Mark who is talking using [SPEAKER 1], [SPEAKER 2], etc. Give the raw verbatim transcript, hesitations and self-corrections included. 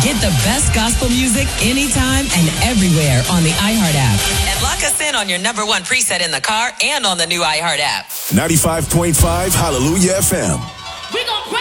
[SPEAKER 1] Get the best gospel music anytime and everywhere on the iHeart app. And lock us in on your number one preset in the car and on the new iHeart app.
[SPEAKER 2] ninety-five point five Hallelujah F M.